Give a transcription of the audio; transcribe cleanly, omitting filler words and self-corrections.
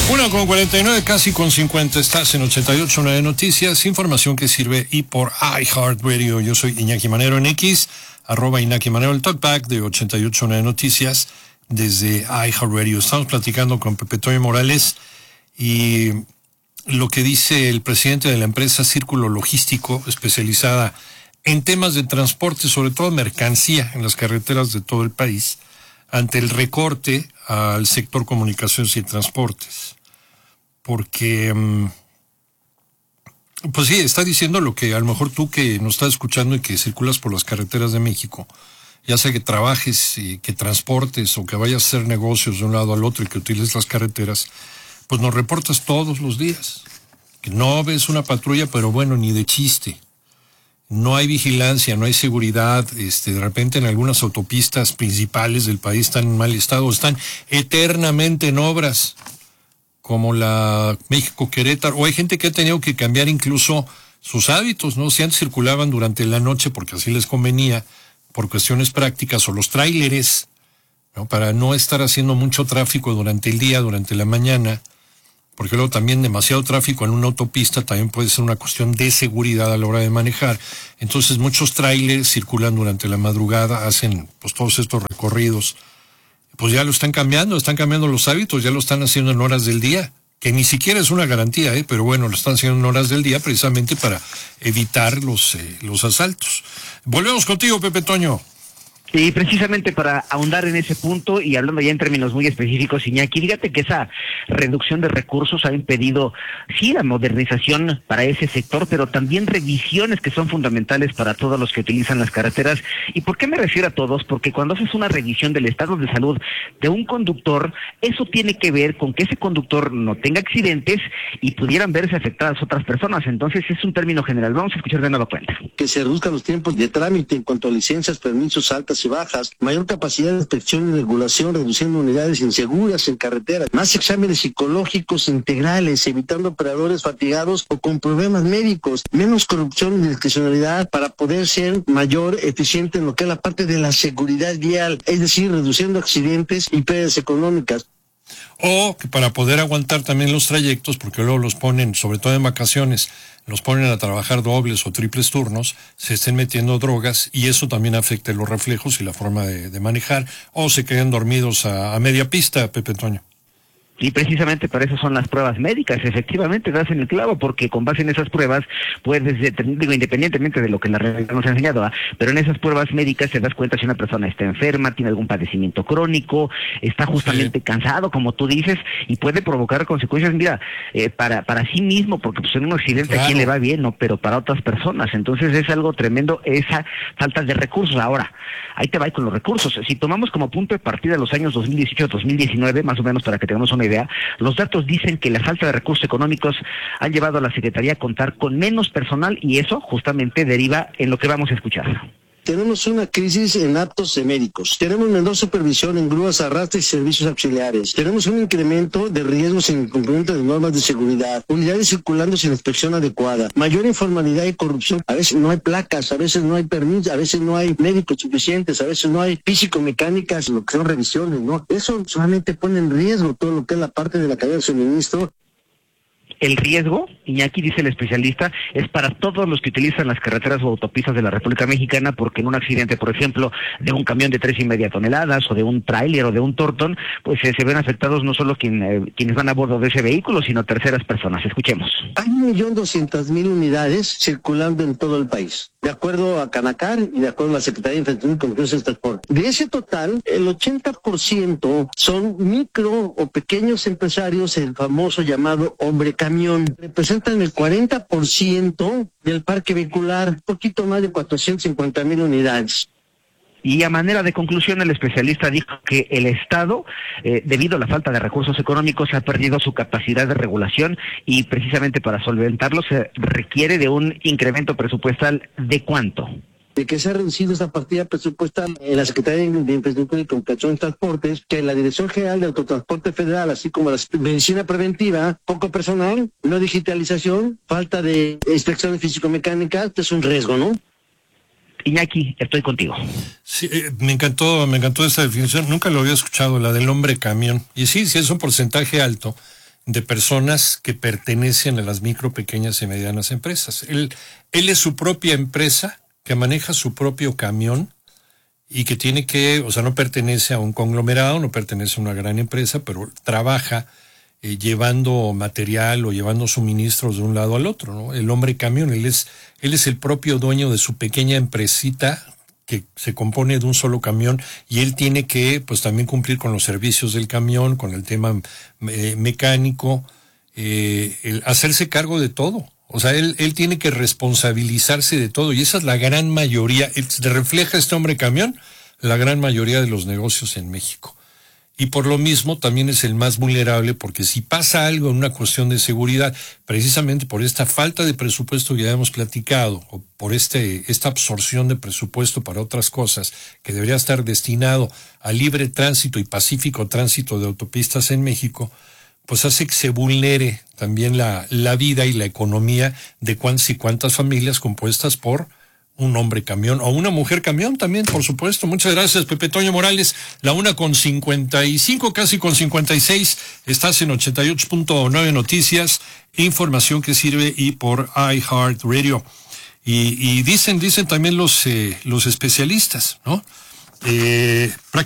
1:49, casi con 50, estás en 88.9 Noticias, información que sirve y por iHeartRadio. Yo soy Iñaki Manero en X, @Iñaki Manero, el talkback de 88.9 Noticias desde iHeartRadio. Estamos platicando con Pepe Toño Morales y lo que dice el presidente de la empresa Círculo Logístico, especializada en temas de transporte, sobre todo mercancía en las carreteras de todo el país, ante el recorte al sector comunicaciones y transportes. Porque, pues sí, está diciendo lo que a lo mejor tú que nos estás escuchando y que circulas por las carreteras de México, ya sea que trabajes y que transportes o que vayas a hacer negocios de un lado al otro y que utilices las carreteras, pues nos reportas todos los días. Que no ves una patrulla, pero bueno, ni de chiste. No hay vigilancia, no hay seguridad, de repente en algunas autopistas principales del país están en mal estado, están eternamente en obras, como la México-Querétaro, o hay gente que ha tenido que cambiar incluso sus hábitos, ¿no? Si antes circulaban durante la noche porque así les convenía, por cuestiones prácticas, o los tráileres, ¿no? Para no estar haciendo mucho tráfico durante el día, durante la mañana, porque luego también demasiado tráfico en una autopista también puede ser una cuestión de seguridad a la hora de manejar. Entonces muchos tráilers circulan durante la madrugada, hacen pues todos estos recorridos. Pues ya lo están cambiando los hábitos, ya lo están haciendo en horas del día, que ni siquiera es una garantía, pero bueno, lo están haciendo en horas del día precisamente para evitar los asaltos. Volvemos contigo, Pepe Toño. Sí, precisamente para ahondar en ese punto y hablando ya en términos muy específicos, Iñaki, fíjate que esa reducción de recursos ha impedido, sí, la modernización para ese sector, pero también revisiones que son fundamentales para todos los que utilizan las carreteras. ¿Y por qué me refiero a todos? Porque cuando haces una revisión del estado de salud de un conductor, eso tiene que ver con que ese conductor no tenga accidentes y pudieran verse afectadas otras personas. Entonces es un término general. Vamos a escuchar de nueva cuenta. Que se reduzcan los tiempos de trámite en cuanto a licencias, permisos, altas y bajas, mayor capacidad de inspección y regulación, reduciendo unidades inseguras en carretera, más exámenes psicológicos integrales, evitando operadores fatigados o con problemas médicos, menos corrupción y discrecionalidad para poder ser mayor eficiente en lo que es la parte de la seguridad vial, es decir, reduciendo accidentes y pérdidas económicas. O que para poder aguantar también los trayectos, porque luego los ponen, sobre todo en vacaciones, los ponen a trabajar dobles o triples turnos, se estén metiendo drogas y eso también afecta los reflejos y la forma de manejar, o se queden dormidos a media pista, Pepe Toño. Y precisamente para eso son las pruebas médicas, efectivamente das en el clavo, porque con base en esas pruebas puedes, independientemente de lo que la realidad nos ha enseñado, pero en esas pruebas médicas te das cuenta si una persona está enferma, tiene algún padecimiento crónico, está justamente cansado, como tú dices, y puede provocar consecuencias, mira, para sí mismo, porque pues en un accidente claro, a quien le va bien, no, pero para otras personas. Entonces es algo tremendo esa falta de recursos. Ahora, ahí te va con los recursos. Si tomamos como punto de partida los años 2018-2019, más o menos para que tengamos una idea, los datos dicen que la falta de recursos económicos han llevado a la Secretaría a contar con menos personal y eso justamente deriva en lo que vamos a escuchar. Tenemos una crisis en aptos de médicos. Tenemos menor supervisión en grúas, arrastres y servicios auxiliares. Tenemos un incremento de riesgos en incumplimiento de normas de seguridad. Unidades circulando sin inspección adecuada. Mayor informalidad y corrupción. A veces no hay placas, a veces no hay permisos, a veces no hay médicos suficientes, a veces no hay físico-mecánicas, lo que son revisiones, ¿no? Eso solamente pone en riesgo todo lo que es la parte de la cadena de suministro. El riesgo, Iñaki, dice el especialista, es para todos los que utilizan las carreteras o autopistas de la República Mexicana, porque en un accidente, por ejemplo, de un camión de 3,5 toneladas o de un tráiler o de un tortón, pues se ven afectados no solo quienes van a bordo de ese vehículo, sino terceras personas. Escuchemos. Hay 1.200.000 unidades circulando en todo el país, de acuerdo a Canacar y de acuerdo a la Secretaría de Infraestructura y Comunicaciones y Transporte. De ese total, el 80% son micro o pequeños empresarios, el famoso llamado hombre camión. Representan el 40% del parque vehicular, poquito más de 450.000 unidades. Y a manera de conclusión, el especialista dijo que el Estado, debido a la falta de recursos económicos, ha perdido su capacidad de regulación y precisamente para solventarlo se requiere de un incremento presupuestal ¿de cuánto? De que se ha reducido esta partida presupuestal en la Secretaría de Infraestructura y Comunicaciones y Transportes, que la Dirección General de Autotransporte Federal, así como la medicina preventiva, poco personal, no digitalización, falta de inspecciones físico-mecánicas, es un riesgo, ¿no? Iñaki, estoy contigo. Sí, me encantó esa definición, nunca lo había escuchado, la del hombre camión. Y sí, es un porcentaje alto, de personas que pertenecen a las micro, pequeñas y medianas empresas. Él es su propia empresa, que maneja su propio camión y que tiene que, o sea, no pertenece a un conglomerado, no pertenece a una gran empresa, pero trabaja llevando material o llevando suministros de un lado al otro, ¿no? El hombre camión, él es el propio dueño de su pequeña empresita que se compone de un solo camión, y él tiene que pues también cumplir con los servicios del camión, con el tema mecánico, el hacerse cargo de todo. O sea, él tiene que responsabilizarse de todo, y esa es la gran mayoría, refleja este hombre camión, la gran mayoría de los negocios en México. Y por lo mismo también es el más vulnerable, porque si pasa algo en una cuestión de seguridad, precisamente por esta falta de presupuesto que ya hemos platicado, o por esta absorción de presupuesto para otras cosas, que debería estar destinado al libre tránsito y pacífico tránsito de autopistas en México, pues hace que se vulnere también la vida y la economía de cuántas y cuántas familias compuestas por un hombre camión o una mujer camión también, por supuesto. Muchas gracias, Pepe Toño Morales. La 1:55, casi con 56. Estás en 88.9 Noticias, información que sirve, y por iHeartRadio. Y dicen también los especialistas, ¿no?